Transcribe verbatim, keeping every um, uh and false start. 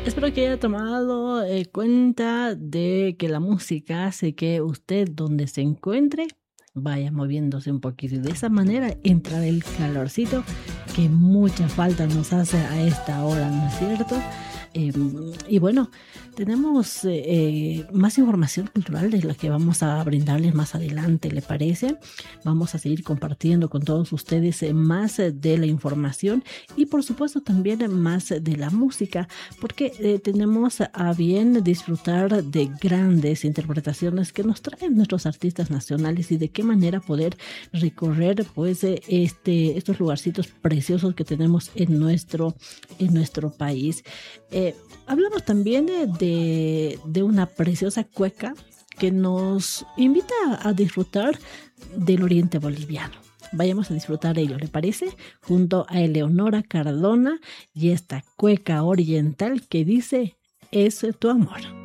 Espero que haya tomado eh, cuenta de que la música hace que usted, donde se encuentre, vaya moviéndose un poquito y de esa manera entra el calorcito que mucha falta nos hace a esta hora, ¿no es cierto? Eh, y bueno, tenemos eh, eh, más información cultural de la que vamos a brindarles más adelante, ¿le parece? Vamos a seguir compartiendo con todos ustedes eh, más eh, de la información y por supuesto también más de la música, porque eh, tenemos a bien disfrutar de grandes interpretaciones que nos traen nuestros artistas nacionales y de qué manera poder recorrer pues eh, este, estos lugarcitos preciosos que tenemos en nuestro, en nuestro país. Eh, hablamos también eh, de, de una preciosa cueca que nos invita a disfrutar del oriente boliviano. Vayamos a disfrutar ello, ¿le parece? Junto a Eleonora Cardona y esta cueca oriental que dice: es tu amor.